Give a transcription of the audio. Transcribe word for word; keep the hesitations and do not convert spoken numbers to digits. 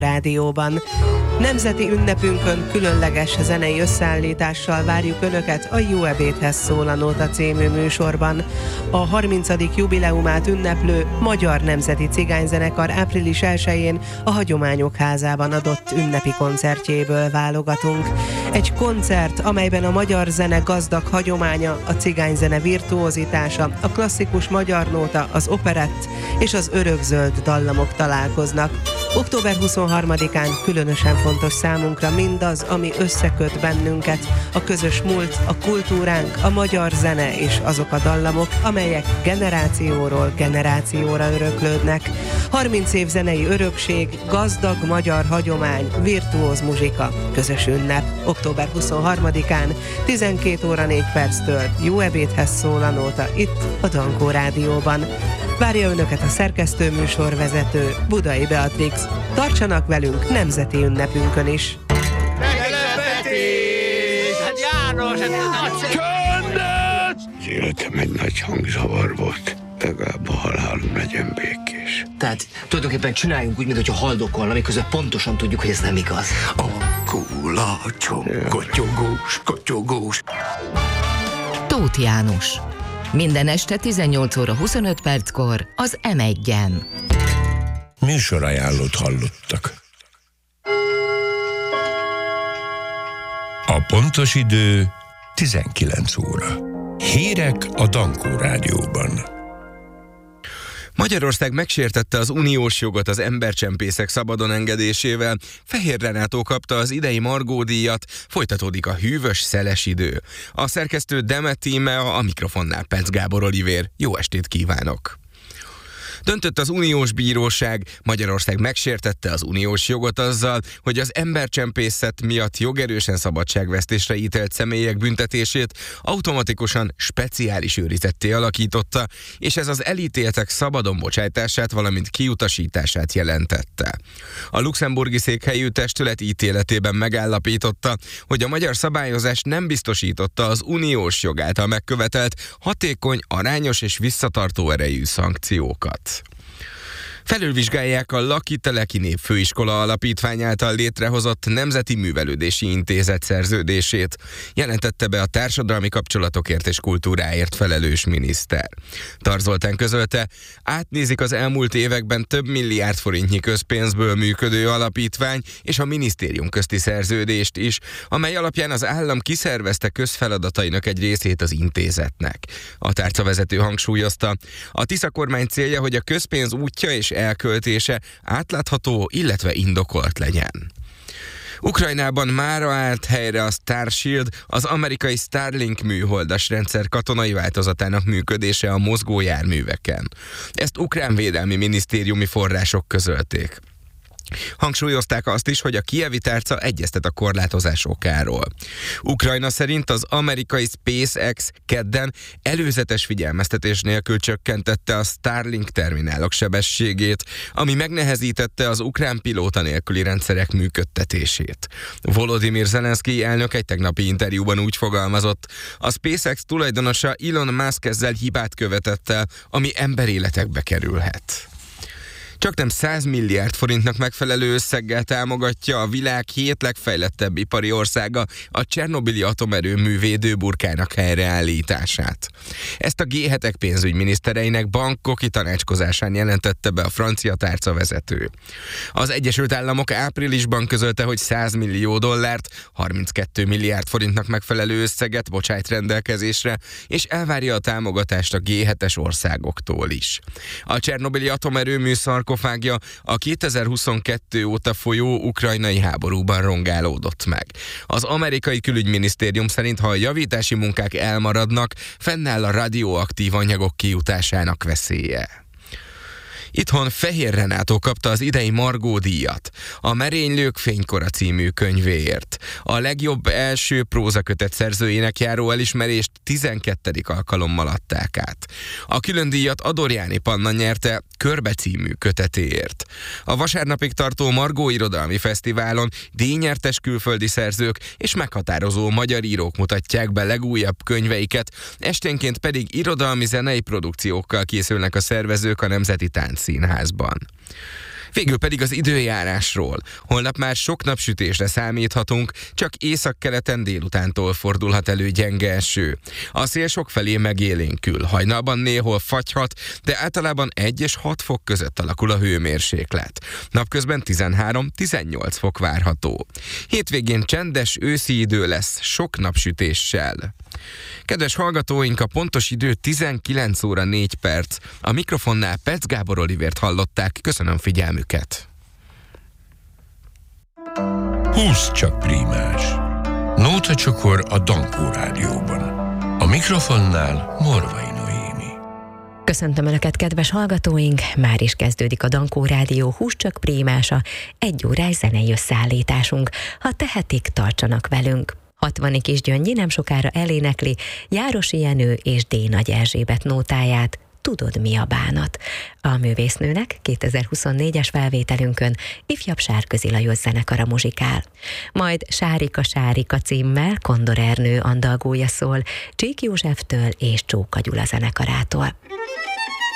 Rádióban. Nemzeti ünnepünkön különleges zenei összeállítással várjuk Önöket a Jó ebédhez szól a Nóta című műsorban. A harmincadik jubileumát ünneplő Magyar Nemzeti Cigányzenekar április elsején a Hagyományok Házában adott ünnepi koncertjéből válogatunk. Egy koncert, amelyben a magyar zene gazdag hagyománya, a cigányzene virtuózitása, a klasszikus magyar nóta, az operett és az örökzöld dallamok találkoznak. október huszonharmadikán különösen fontos számunkra mindaz, ami összeköt bennünket, a közös múlt, a kultúránk, a magyar zene és azok a dallamok, amelyek generációról generációra öröklődnek. harminc év zenei örökség, gazdag magyar hagyomány, virtuóz muzsika, közös ünnep. október huszonharmadikán tizenkét óra négy perctől Jó ebédhez szól a Nóta itt a Dankó Rádióban. Várja Önöket a szerkesztő műsorvezető, Budai Beatrix. Tartsanak velünk nemzeti ünnepünkön is. Meglepetés! Hát János, ez nagy Csöndet! Az életem egy nagy hangzavar volt. Legalább a halálom legyen békés. Tehát tulajdonképpen csináljunk úgy, mintha haldokolna, miközben pontosan tudjuk, hogy ez nem igaz. A kulacsom, kotyogós, kotyogós. Tóth János. Minden este tizennyolc óra huszonöt perckor az em egyen. Műsorajánlót hallottak. A pontos idő tizenkilenc óra. Hírek a Dankó Rádióban. Magyarország megsértette az uniós jogot az embercsempészek szabadon engedésével. Fehér Renátó kapta az idei Margó-díjat, folytatódik a hűvös, szeles idő. A szerkesztő Demet Tímea, a mikrofonnál Penc Gábor Olivér. Jó estét kívánok! Döntött az uniós bíróság, Magyarország megsértette az uniós jogot azzal, hogy az embercsempészet miatt jogerősen szabadságvesztésre ítélt személyek büntetését automatikusan speciális őrizetté alakította, és ez az elítéltek szabadon bocsájtását, valamint kiutasítását jelentette. A luxemburgi székhelyű testület ítéletében megállapította, hogy a magyar szabályozás nem biztosította az uniós jog által megkövetelt hatékony, arányos és visszatartó erejű szankciókat. Felülvizsgálják a Laki Teleki Népfőiskola Alapítvány által létrehozott Nemzeti Művelődési Intézet szerződését, jelentette be a társadalmi kapcsolatokért és kultúráért felelős miniszter. Tarz Zoltán közölte, átnézik az elmúlt években több milliárd forintnyi közpénzből működő alapítvány és a minisztérium közti szerződést is, amely alapján az állam kiszervezte közfeladatainak egy részét az intézetnek. A tárcavezető hangsúlyozta, a Tisza kormány célja, hogy a közpénz útja és elköltése átlátható, illetve indokolt legyen. Ukrajnában mára állt helyre a Starshield, az amerikai Starlink műholdas rendszer katonai változatának működése a mozgó járműveken. Ezt ukrán védelmi minisztériumi források közölték. Hangsúlyozták azt is, hogy a kijevi tárca egyeztet a korlátozás okáról. Ukrajna szerint az amerikai SpaceX kedden előzetes figyelmeztetés nélkül csökkentette a Starlink terminálok sebességét, ami megnehezítette az ukrán pilóta nélküli rendszerek működtetését. Volodymyr Zelenszkij elnök egy tegnapi interjúban úgy fogalmazott, a SpaceX tulajdonosa Elon Musk ezzel hibát követett el, ami emberéletekbe kerülhet. Csaknem száz milliárd forintnak megfelelő összeggel támogatja a világ hét legfejlettebb ipari országa a csernobili atomerőmű védőburkának helyreállítását. Ezt a gé hetek pénzügyminisztereinek Bangkoki tanácskozásán jelentette be a francia tárcavezető. Az Egyesült Államok áprilisban közölte, hogy száz millió dollárt, harminckét milliárd forintnak megfelelő összeget bocsájt rendelkezésre, és elvárja a támogatást a gé hetes országoktól is. A csernobili atomerőmű szarkofágja a kétezer-huszonkettő óta folyó ukrajnai háborúban rongálódott meg. Az amerikai külügyminisztérium szerint, ha a javítási munkák elmaradnak, fennáll a radioaktív anyagok kijutásának veszélye. Itthon Fehér Renátó kapta az idei Margó-díjat, a Merénylők fénykora című könyvéért. A legjobb első prózakötet szerzőjének járó elismerést tizenkettedik alkalommal adták át. A külön díjat Adorjáni Panna nyerte Körbe című kötetéért. A vasárnapig tartó Margó Irodalmi Fesztiválon díjnyertes külföldi szerzők és meghatározó magyar írók mutatják be legújabb könyveiket, esténként pedig irodalmi zenei produkciókkal készülnek a szervezők a Nemzeti Táncszínházban. Végül pedig az időjárásról. Holnap már sok napsütésre számíthatunk, csak északkeleten délutántól fordulhat elő gyenge eső. A szél sokfelé megélénkül, hajnalban néhol fagyhat, de általában egy és hat fok között alakul a hőmérséklet. Napközben tizenhárom-tizennyolc fok várható. Hétvégén csendes őszi idő lesz, sok napsütéssel. Kedves hallgatóink, a pontos idő tizenkilenc óra négy perc. A mikrofonnál Petsz Gábor Olivért hallották. Köszönöm figyelmüket. húsz csak prímás. Nóta csokor a Dankó Rádióban. A mikrofonnál Morvai Noémi. Köszöntöm Önöket, kedves hallgatóink! Már is kezdődik a Dankó Rádió húsz csak prímása, egy órás zenei összeállításunk. Ha tehetik, tartsanak velünk! Hatvani Kisgyöngyi nem sokára elénekli Járosi Jenő és D. Nagy Erzsébet nótáját, Tudod, mi a bánat. A művésznőnek kétezer-huszonnégyes felvételünkön ifjabb Sárközi Lajos zenekara muzsikál. Majd Sárika Sárika címmel Kondor Ernő andalgója szól Csík Józseftől és Csóka Gyula zenekarától.